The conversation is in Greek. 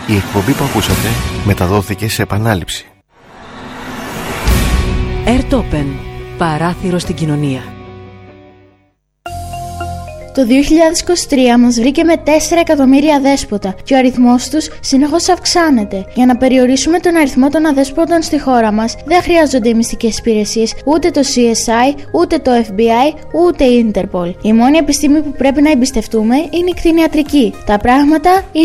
Η εκπομπή που ακούσατε μεταδόθηκε σε επανάληψη. Airtopen, παράθυρο στην κοινωνία. Το 2023 μας βρήκε με 4 εκατομμύρια αδέσποτα και ο αριθμός τους συνεχώς αυξάνεται. Για να περιορίσουμε τον αριθμό των αδέσποτων στη χώρα μας, δεν χρειάζονται οι μυστικές υπηρεσίες, ούτε το CSI, ούτε το FBI, ούτε η Interpol. Η μόνη επιστήμη που πρέπει να εμπιστευτούμε είναι η κτηνιατρική. Τα πράγματα